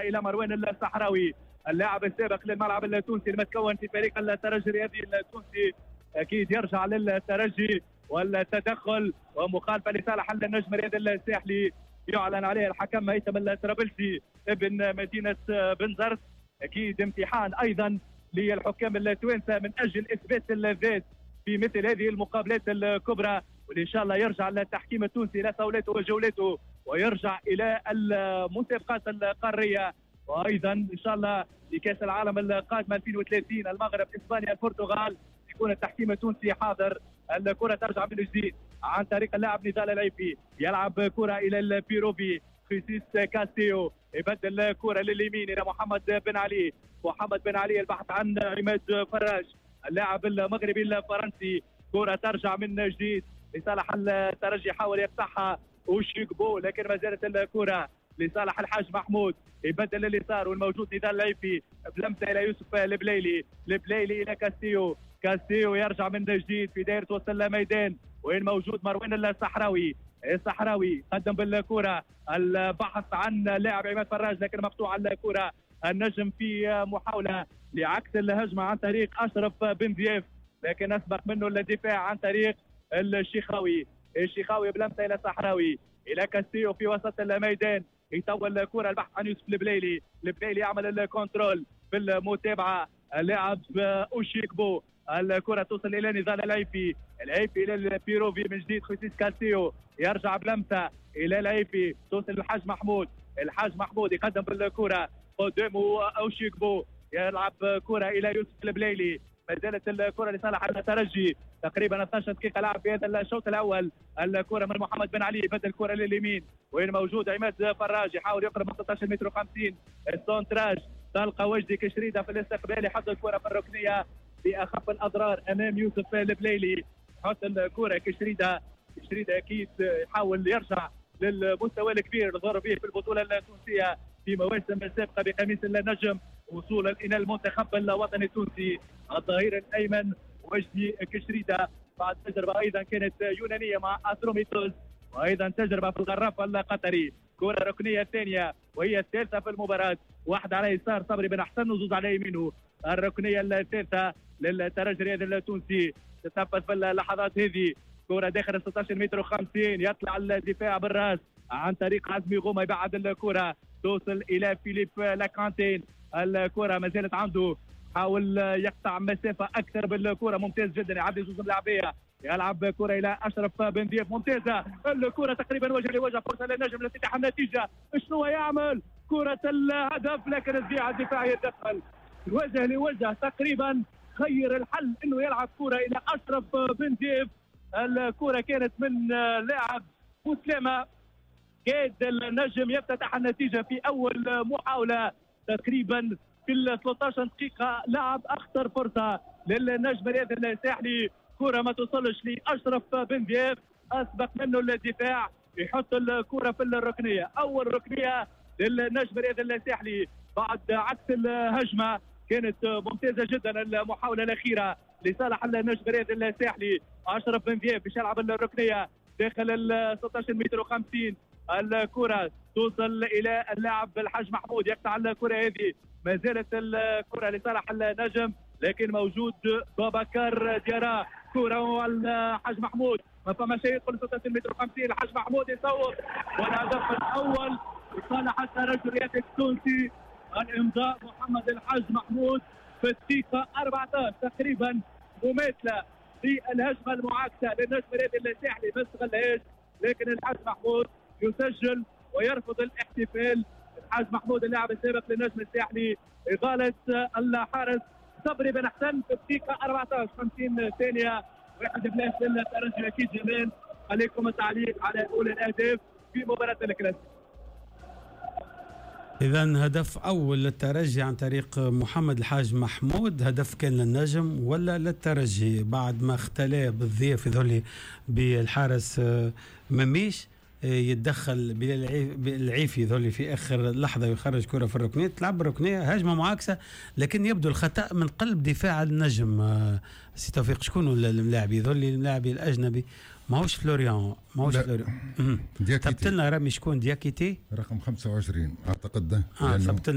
الى مروان الصحراوي اللاعب السابق للملعب التونسي المتكون في فريق الترجي الرياضي التونسي. اكيد يرجع للترجي والتدخل ومخالفه لصالح النجم الرياضي الساحلي يعلن عليه الحكم هيثم الطرابلسي ابن مدينه بنزرت. اكيد امتحان ايضا للحكام التوانسه من اجل اثبات الذات في مثل هذه المقابلات الكبرى، وان شاء الله يرجع للتحكيم التونسي الى صولته وجولته ويرجع الى المسابقات القاريه، وايضا ان شاء الله لكاس العالم القادمه 2030 المغرب اسبانيا البرتغال يكون التحكيم التونسي حاضر. الكره ترجع من جديد عن طريق اللاعب نضال العيفي، يلعب كره الى البيروفي، خيسيس كاستيو يبدل كره لليمين الى محمد بن علي، محمد بن علي البحث عن عماد فراج اللاعب المغربي الفرنسي، كره ترجع من جديد لصالح الترجي، حاول يقطعها وشيكبو لكن ما زالت الكره لصالح الحاج محمود، يبدل لليسار والموجود نضال العيفي بلمسه الى يوسف البليلي، البليلي الى كاستيو، كاستيو يرجع من جديد في دائره وسط الميدان وين موجود مروان الصحراوي، الصحراوي قدم بالكره البحث عن لاعب عماد فراج لكن مقطوع الكره. النجم في محاوله لعكس الهجمه عن طريق اشرف بن ضياف لكن اسبق منه الدفاع عن طريق الشيخاوي، الشيخاوي بلمسه الى الصحراوي الى كاستيو في وسط الميدان، يطول الكره البحث عن يوسف البليلي، البليلي يعمل الكنترول بالمتابعه اللاعب اوشيكبو، الكره توصل الى نضال العيفي، العيفي الى البيروفي من جديد، خيسيس كاستيو يرجع بلمسه الى العيفي توصل للحاج محمود، الحاج محمود يقدم بالكره قدامه اوشيكبو يلعب كره الى يوسف البليلي، ما زالت الكره لصالح الترجي، تقريبا 12 دقيقه لعب في هذا الشوط الاول. الكره من محمد بن علي بدل الكره لليمين وين موجود عماد فراج يحاول يقرب من 16 متر و50 السونتراج، تلقى وجدي كشريده في الاستقبال يحط الكره في الركنيه باخف الاضرار امام يوسف البليلي، يحط الكره كشريده، كشريده اكيد يحاول يرجع للمستوى الكبير اللي ظهر به في البطوله التونسيه في مواسم سابقه بقميص النجم وصولا الى المنتخب الوطني التونسي. الظهير الايمن وجدي كشريده بعد تجربه ايضا كانت يونانيه مع اتروميتوس وايضا تجربه في الغراف القطري. كره ركنيه ثانيه وهي الثالثه في المباراه، واحد على يسار صبري بن احسن وزوز على يمينه. الركنيه الثالثه للترجي الرياضي التونسي تتنفذ في اللحظات هذه، كره داخل 16 متر و50 يطلع الدفاع بالراس عن طريق عزمي غوما يبعد الكره توصل الى فيليب لاكانتين، الكره ما زالت عنده حاول يقطع مسافه اكثر بالكره، ممتاز جدا يعدي زوز ملاعبيه، يلعب كره الى اشرف بن ضياف ممتازه، الكره تقريبا وجه لوجه فرصه للنجم لافتتاح النتيجه، شنو يعمل؟ كره الهدف لكن الدفاع يتدخل وجه لوجه تقريبا، خير الحل انه يلعب كره الى اشرف بن ضياف، الكره كانت من لاعب بوسلامه، كاد النجم يفتتح النتيجه في اول محاوله تقريبا في ال 13 دقيقه، لعب اخطر فرصه للنجم الرياضي الساحلي، كره ما توصلش لاشرف بن ضياف اسبق منه الدفاع يحط الكره في الركنيه، اول ركنيه للنجم الرياضي الساحلي بعد عكس الهجمه، كانت ممتازه جدا المحاوله الاخيره لصالح النجم الرياضي الساحلي. اشرف بن ضياف باش يلعب الركنيه داخل ال 16 متر و50، الكره توصل الى اللاعب الحاج محمود يقطع الكره هذه، ما زالت الكره لصالح النجم لكن موجود بابكر ديارا، كره والحاج محمود ما فما شيء يدخل 16 متر و50، الحاج محمود يصوب والهدف الاول لصالح الترجي الرياضي التونسي، الامضاء محمد الحاج محمود في الدقيقه 14 تقريبا، مماثله في الهجمه المعاكسه للنجم الرياضي الساحلي ما استغلهاش، لكن الحاج محمود يسجل ويرفض الاحتفال. الحاج محمود اللاعب السابق للنجم الساحلي إغالة الحارس صبري بن احسن في الدقيقه 14 50 ثانيه، واحد بلاش للترجي. اكيد جمال عليكم التعليق على اولى الاهداف في مباراه الكلاسيكو. إذا هدف أول للترجي عن طريق محمد الحاج محمود، هدف كان للنجم ولا للترجي بعد ما اختلى بالضيف يظهر بالحارس مميش يتدخل بالعيفي يظهر في آخر لحظة ويخرج كرة في الركنية، تلعب بالركنية هجمة معاكسة، لكن يبدو الخطأ من قلب دفاع النجم. سي توفيق شكون اللاعب يظهر لي اللاعب الأجنبي ماهوش فلوريان دياكيتي. ثبت لنا رامي شكون دياكيتي رقم 25 اعتقد ده